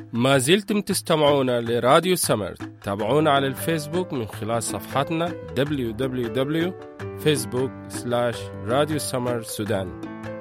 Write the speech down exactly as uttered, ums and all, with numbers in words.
ما زلتم تستمعون لراديو سمر. تابعونا على الفيسبوك من خلال صفحتنا دبليو دبليو دبليو دوت فيسبوك سلاش راديو سمر سودان.